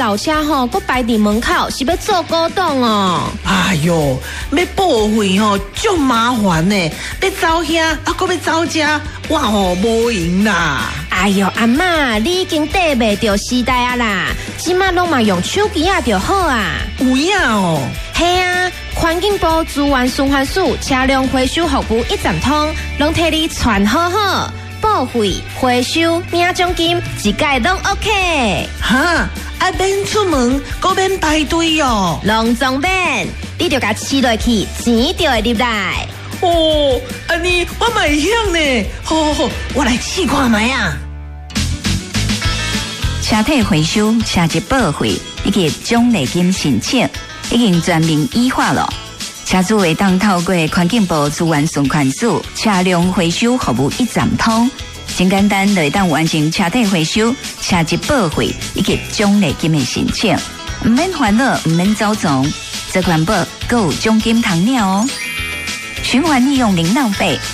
老车吼，搁摆伫门口，是要做古董哦。 哎哟，要报废吼，足麻烦呢。要走遐，搁要走遮，我吼无闲啦。 哎哟，阿嬷，你已经跟袂着时代啊啦！即马拢嘛用手机啊就好啊。 有影哦。 嘿啊，环境部资源循环署车辆回收服务一站通，拢替你传好好，报废、回收、领奖金，一概拢 OK。 哈，免出门，搁免排队哦。 拢总免，你就甲饲落去，钱就会入来。 哦，安尼我嘛会晓呢。好，我来试看卖啊。 车体回收、车籍报废以及奖励金申请已经全面依法了。车主会当透过环境部资源循环署车辆回收服务一站通，真简单就会当完成车体回收、车籍报废以及奖励金的申请，唔免烦恼，唔免走总，这环保还有奖金通领哦。循环利用零浪费，